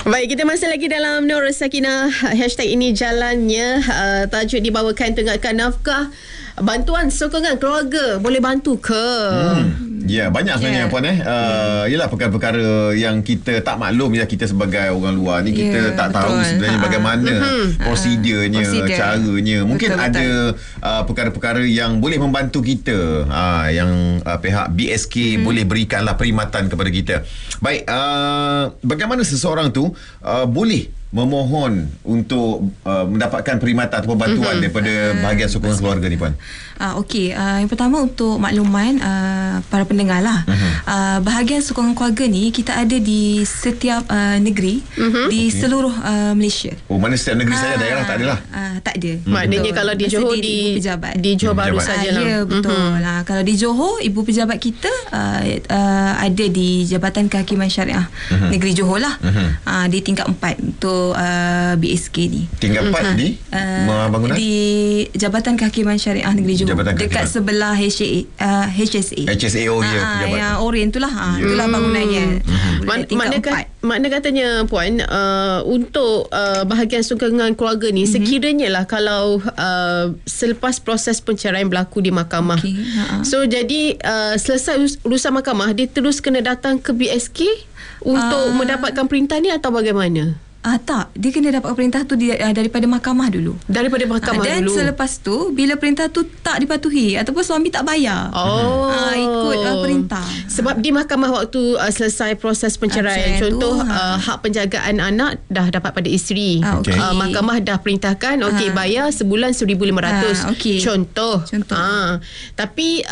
Baik, kita masih lagi dalam Nur Sakinah. Hashtag ini jalannya. Tajuk dibawakan tengahkan nafkah. Bantuan sokongan keluarga boleh bantu ke? Ya, banyak sebenarnya puan ialah perkara-perkara yang kita tak maklum ya, kita sebagai orang luar ni kita tak tahu sebenarnya bagaimana prosedurnya, caranya. Mungkin betul, ada perkara-perkara yang boleh membantu kita, yang pihak BSK boleh berikanlah perkhidmatan kepada kita. Baik, bagaimana seseorang tu boleh memohon untuk mendapatkan perkhidmatan atau bantuan daripada bahagian sokongan keluarga ni puan? Okey, yang pertama untuk makluman para pendengar lah. Bahagian sokongan keluarga ni kita ada di setiap negeri di seluruh Malaysia. Oh, mana setiap negeri saja, daerah tak adalah? Tak ada. Maknanya kalau di Johor di Johor baru sajalah. Ya, betul. Kalau di Johor, ibu pejabat kita ada di Jabatan Kehakiman Syariah Negeri Johor lah. Di tingkat 4 untuk BSK ni. Tingkat 4 di bangunan? Di Jabatan Kehakiman Syariah Negeri Johor. Dekat sebelah HSA. HSAO ya. Yang Orient tu lah. Itulah bangunannya. Makna katanya puan, untuk bahagian sokongan keluarga ni, sekiranya lah kalau selepas proses perceraian berlaku di mahkamah. So jadi selesai urusan mahkamah, dia terus kena datang ke BSK untuk mendapatkan perintah ni atau bagaimana? Tak, dia kena dapat perintah tu daripada mahkamah dulu. Daripada mahkamah dan dulu. Dan selepas tu, bila perintah tu tak dipatuhi ataupun suami tak bayar, ikut perintah. Sebab di mahkamah waktu selesai proses perceraian, contoh hak penjagaan anak dah dapat pada isteri. Mahkamah dah perintahkan bayar sebulan 1,500. Contoh. Tapi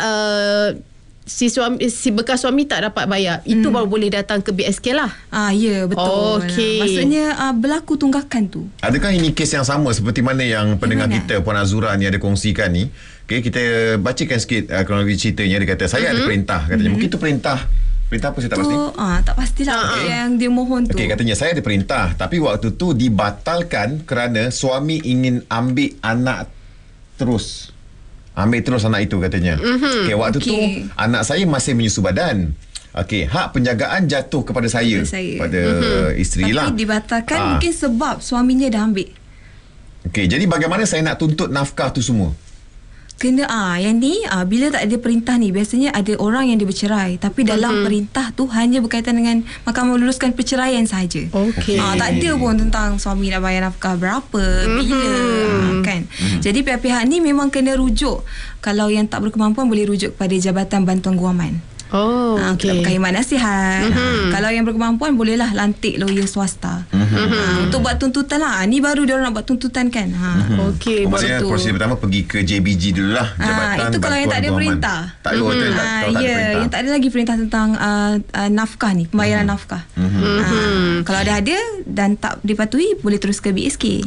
si bekas suami tak dapat bayar, itu baru boleh datang ke BSK lah. Ya, betul. Maksudnya berlaku tunggakan tu. Adakah ini kes yang sama seperti mana yang pendengar kita Puan Azura ni ada kongsikan ni? Okay, kita bacakan sikit kronologi ceritanya. Dia kata saya ada perintah katanya. Mungkin tu perintah apa saya tak pasti. Tak pastilah yang dia mohon tu. Katanya saya ada perintah, tapi waktu tu dibatalkan kerana suami ingin ambil anak terus. Ambil terus anak itu katanya. Waktu tu anak saya masih menyusu badan. Hak penjagaan jatuh kepada saya. Pada isteri lah. Tapi dibatalkan mungkin sebab suaminya dah ambil. Jadi bagaimana saya nak tuntut nafkah tu semua? Kena yang ni bila tak ada perintah ni, biasanya ada orang yang dia bercerai, tapi dalam perintah tu hanya berkaitan dengan mahkamah meluluskan perceraian sahaja. Tak ada pun tentang suami nak bayar nafkah berapa, bila kan. Jadi pihak-pihak ni memang kena rujuk. Kalau yang tak berkemampuan boleh rujuk kepada Jabatan Bantuan Guaman. Kehiman nasihat. Kalau yang berkemampuan bolehlah lantik lawyer swasta untuk buat tuntutan lah. Ni baru dia orang nak buat tuntutan kan. Maksudnya proses pertama pergi ke JBG dulu lah, Jabatan itu kalau yang tak ada perintah. Tak ada yang tak ada lagi perintah tentang nafkah ni, pembayaran nafkah. Kalau ada dan tak dipatuhi, boleh terus ke BSK.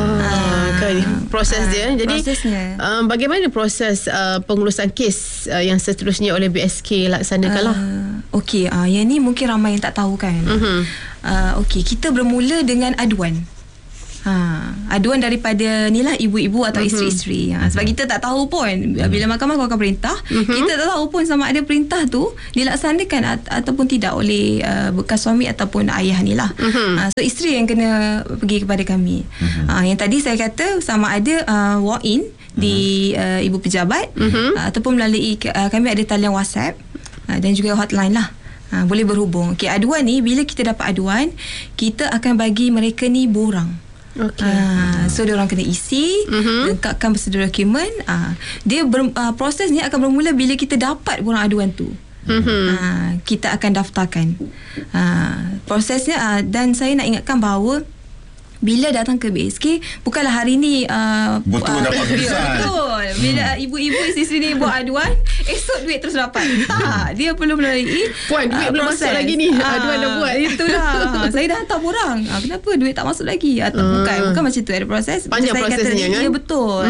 Proses dia. Jadi bagaimana proses pengurusan kes yang seterusnya oleh BSK laksanakanlah? Yang ni mungkin ramai yang tak tahu kan. Kita bermula dengan aduan. Aduan daripada ni lah ibu-ibu atau isteri-isteri. Sebab kita tak tahu pun bila mahkamah keluarkan perintah, kita tak tahu pun sama ada perintah tu dilaksanakan ataupun tidak oleh bekas suami ataupun ayah ni lah. So isteri yang kena pergi kepada kami. Yang tadi saya kata sama ada walk-in di ibu pejabat ataupun melalui kami ada talian WhatsApp dan juga hotline lah. Boleh berhubung. Aduan ni, bila kita dapat aduan, kita akan bagi mereka ni borang. So dia orang kena isi, lengkapkan bersedia dokumen. Proses ni akan bermula bila kita dapat borang aduan tu. Kita akan daftarkan prosesnya. Dan saya nak ingatkan bahawa bila datang ke BSK, bukanlah hari ni betul dapat tulisan. Betul. Bila ibu-ibu isteri ni buat aduan, esok duit terus dapat. Tak, dia perlu melalui puan, duit belum masuk lagi ni. Aduan dah buat. Itulah. Saya dah hantar borang. Kenapa duit tak masuk lagi? Bukan macam tu, ada proses. Panjang prosesnya kan? Ya, betul.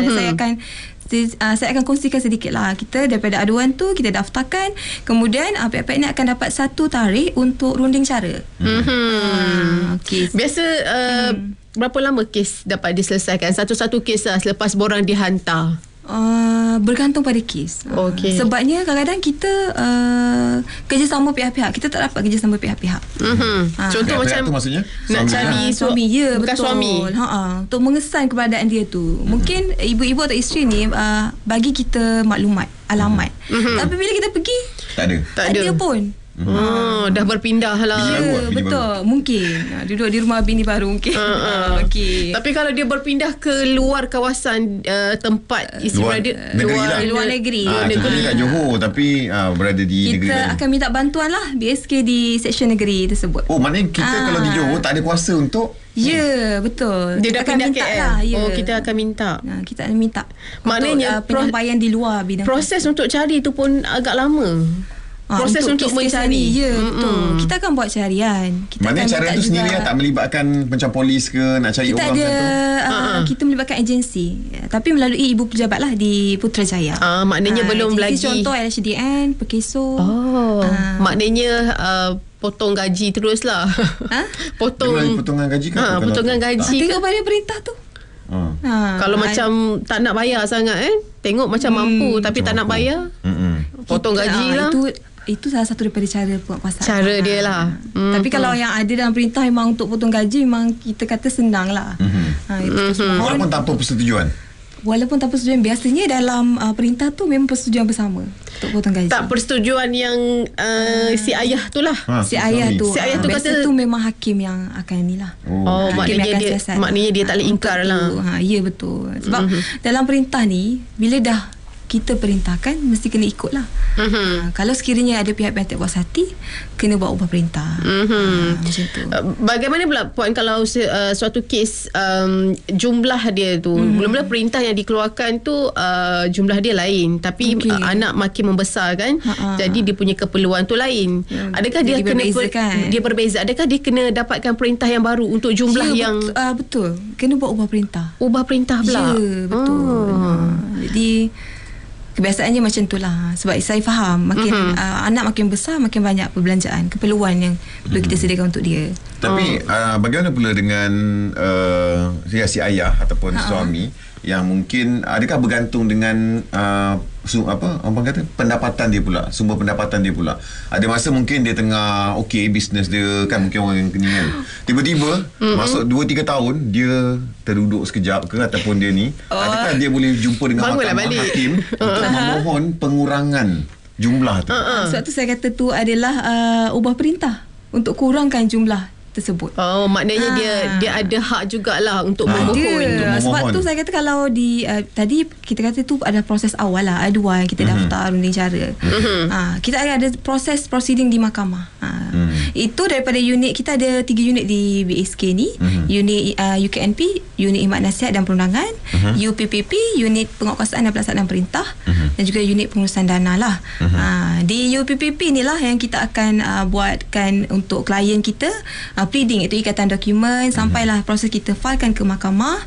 Saya akan kongsikan sedikit lah. Kita daripada aduan tu kita daftarkan, kemudian pihak-pihak ni akan dapat satu tarikh untuk runding cara. Biasa berapa lama kes dapat diselesaikan? Satu-satu kes lah selepas borang dihantar? Bergantung pada kes. Sebabnya kadang-kadang kita kerjasama pihak-pihak, kita tak dapat kerjasama pihak-pihak. Contoh macam tu maksudnya nak cari suami, ya, bukan betul. Suami. Untuk mengesan keberadaan dia tu. Mungkin ibu-ibu atau isteri ni bagi kita maklumat, alamat. Tapi bila kita pergi, tak ada pun. Dah berpindah lah. Ya, betul. Mungkin duduk di rumah bini baru mungkin. Tapi kalau dia berpindah ke luar kawasan tempat isteri berada, luar negeri. Contohnya kat Johor tapi berada di negeri lain, kita akan minta bantuan lah BSK di seksyen negeri tersebut. Maknanya kita kalau di Johor tak ada kuasa untuk. Ya, betul. Dia dah pindah KL lah, kita akan minta. Kita akan minta. Maknanya penyampaian di luar bidang. Proses untuk cari tu pun agak lama. Proses untuk mencari. Ya, betul. Kita akan buat carian. Maknanya cara tu sendiri tak melibatkan macam polis ke nak cari orang macam tu? Kita melibatkan agensi. Tapi melalui ibu pejabat lah di Putrajaya. Maknanya belum lagi. Contoh LHDN, Perkeso. Maknanya potong gaji terus lah. Potongan gaji kan? Potongan gaji. Tengok pada perintah tu. Kalau macam tak nak bayar sangat tengok macam mampu tapi tak nak bayar, potong gaji lah. Itu salah satu daripada cara penguasaan. Cara dia lah. Tapi kalau yang ada dalam perintah memang untuk potong gaji, memang kita kata senang lah. Walaupun tanpa persetujuan. Walaupun tanpa persetujuan, biasanya dalam perintah tu memang persetujuan bersama untuk potong gaji. Tak persetujuan yang si ayah tu lah. Si ayah tu kata tu memang hakim yang akan ni lah. Maknanya dia tak boleh ingkar lah. Ya, betul. Sebab dalam perintah ni, bila dah kita perintahkan, mesti kena ikut lah. Kalau sekiranya ada pihak-pihak tak puas hati, kena buat ubah perintah. Macam tu. Bagaimana pula Puan kalau suatu kes jumlah dia tu, mula-mula perintah yang dikeluarkan tu jumlah dia lain, tapi anak makin membesar kan, jadi dia punya keperluan tu lain. Adakah dia kena dia berbeza? Adakah dia kena dapatkan perintah yang baru untuk jumlah yang betul, kena buat ubah perintah. Ubah perintah pula. Ya, betul. Jadi kebiasaannya macam itulah. Sebab saya faham makin anak makin besar, makin banyak perbelanjaan, keperluan yang perlu kita sediakan untuk dia. Tapi bagaimana pula dengan si ayah ataupun suami yang mungkin adakah bergantung dengan orang kata pendapatan dia pula, sumber pendapatan dia pula. Ada masa mungkin dia tengah bisnes dia kan, mungkin orang ni kan, tiba-tiba masuk 2-3 tahun dia terduduk sekejap ke, ataupun dia ni adakah dia boleh jumpa dengan mahkamah hakim untuk memohon pengurangan jumlah tu. Sebab tu saya kata tu adalah ubah perintah untuk kurangkan jumlah tersebut. Maknanya dia ada hak jugalah untuk memohon. Sebab tu saya kata kalau tadi kita kata tu ada proses awal lah, aduan kita daftar runding cara. Kita ada proses proceeding di mahkamah. Itu daripada unit, kita ada 3 unit di BSK ni. Unit UKNP, unit khidmat nasihat dan perundangan, UPPP, unit penguatkuasaan dan pelaksanaan perintah, dan juga unit pengurusan dana lah. Di UPPP ni lah yang kita akan buatkan untuk klien kita pleading, itu ikatan dokumen, sampailah proses kita filekan ke mahkamah,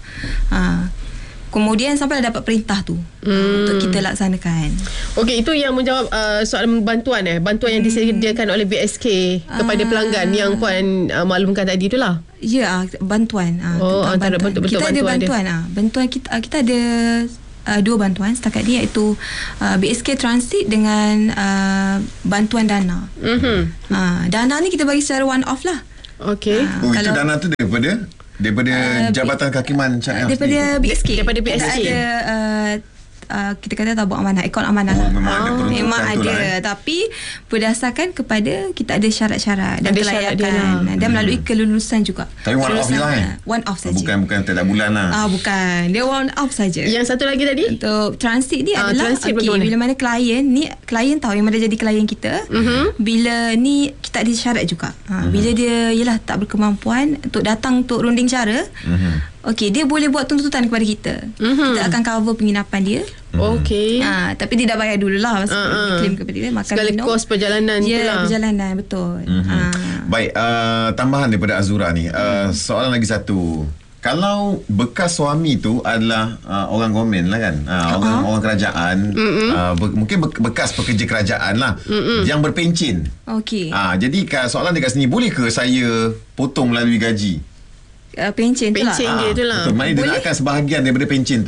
kemudian sampailah dapat perintah tu untuk kita laksanakan. Okey, itu yang menjawab soalan bantuan bantuan yang disediakan oleh BSK kepada pelanggan yang Puan maklumkan tadi itulah. Ya, bantuan. Antara betul-betul kita bantuan ada bantuan. Bantuan kita ada 2 bantuan setakat ni, iaitu BSK Transit dengan bantuan dana. Dana ni kita bagi secara one off lah. Okey. Itu dana tu daripada Jabatan Kehakiman Syariah, daripada BSK. Daripada BSK. Kita ada kita kata tabung amanah, akaun amanah lah. Memang ada tapi berdasarkan kepada kita ada syarat-syarat dan kelayakan dan melalui kelulusan juga. Tapi one off lah one off saja. Bukan tiap bulan lah. Bukan, dia one off saja. Yang satu lagi tadi untuk transit ni adalah bila mana klien tahu yang mana jadi klien kita, bila ni kita ada syarat juga. Bila dia tak berkemampuan untuk datang untuk runding cara, dia boleh buat tuntutan kepada kita. Kita akan cover penginapan dia. Tapi dia dah bayar dululah masa claim kepada dia, makan segala minum, kos perjalanan itulah. Perjalanan, betul. Baik, tambahan daripada Azura ni, soalan lagi satu. Kalau bekas suami tu adalah orang government lah kan, orang kerajaan, mungkin bekas pekerja kerajaan lah, yang berpencen. Jadi soalan dekat sini, boleh ke saya potong melalui gaji? Pencen dia tu lah. Maksudnya dia nakkan sebahagian daripada pencen tu.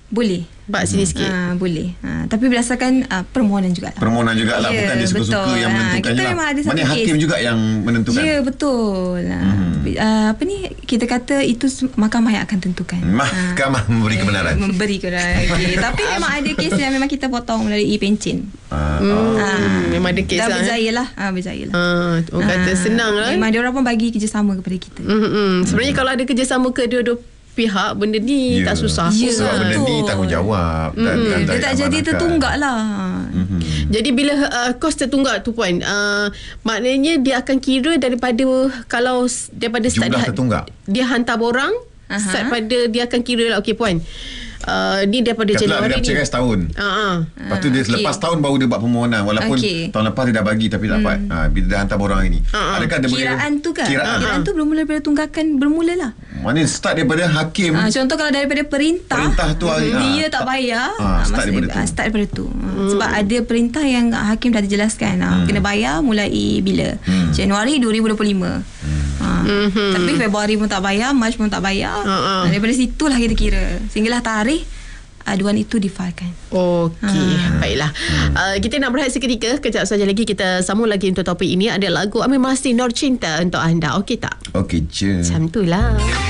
Boleh. Bak sini sikit. Boleh. Tapi berdasarkan permohonan jugalah. Permohonan jugalah. Bukan dia suka-suka yang menentukan je lah. Maknanya hakim juga yang menentukan. Ya, betul. Apa ni, kita kata itu mahkamah yang akan tentukan. Mahkamah memberi kebenaran. Memberi kebenaran. Okay. Tapi memang ada kes yang memang kita potong melalui pencen. Memang ada kes dah lah. Berjaya lah. Berjaya lah. Orang kata senang lah. Memang dia orang pun bagi kerjasama kepada kita. Sebenarnya kalau ada kerjasama kedua-dua pihak, benda ni tak susah. Sebab benda ni tanggungjawab dan dia tak jadi tertunggak lah. Jadi bila kos tertunggak tu Puan, maknanya dia akan kira daripada kalau daripada start dia hantar borang, start pada dia akan kira lah. Okey Puan, ni daripada Januari ni. Dia dah setahun. Lepas tu dia lepas tahun baru dia buat permohonan. Walaupun tahun lepas dia dah bagi tapi tak dapat. Bila dia hantar borang ini. Adakah dia kiraan tu kan? Kiraan tu bermula daripada tunggakan bermula lah. Maknanya start daripada hakim. Contoh kalau daripada perintah tu dia tak bayar. Start daripada tu. Sebab ada perintah yang hakim dah dijelaskan. Kena bayar mulai bila? Januari 2025. Tapi Februari pun tak bayar, Mac pun tak bayar. Daripada situlah kita kira. Sehinggalah tarikh aduan itu difailkan. Okey, baiklah. Kita nak berehat seketika. Kejap saja lagi kita sambung lagi untuk topik ini. Ada lagu Amir Masih Nur Cinta untuk anda. Okey tak? Okey je. Macam tu lah.